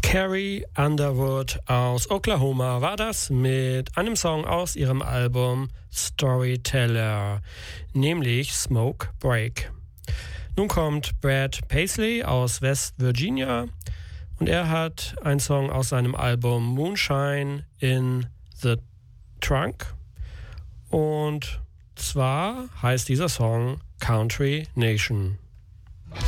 Carrie Underwood aus Oklahoma war das mit einem Song aus ihrem Album Storyteller, nämlich Smoke Break. Nun kommt Brad Paisley aus West Virginia und er hat einen Song aus seinem Album Moonshine in the Trunk und zwar heißt dieser Song Country Nation.